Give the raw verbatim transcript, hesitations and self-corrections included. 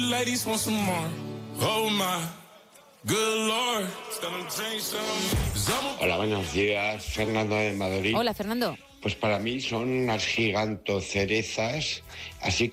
Ladies want some more. Oh my good Lord. Hola, buenos días, Fernando de Madrid. Hola, Fernando. Pues para mí son unas gigantocerezas, así